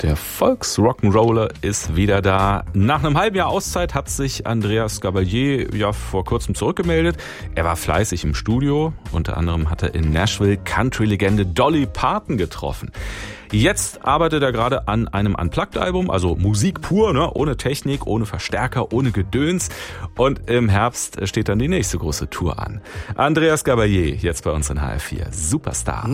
Der Volksrock'n'Roller ist wieder da. Nach einem halben Jahr Auszeit hat sich Andreas Gabalier ja vor kurzem zurückgemeldet. Er war fleißig im Studio. Unter anderem hat er in Nashville Country-Legende Dolly Parton getroffen. Jetzt arbeitet er gerade an einem Unplugged-Album, also Musik pur, ne? Ohne Technik, ohne Verstärker, ohne Gedöns. Und im Herbst steht dann die nächste große Tour an. Andreas Gabalier, jetzt bei uns in HR4. Superstar.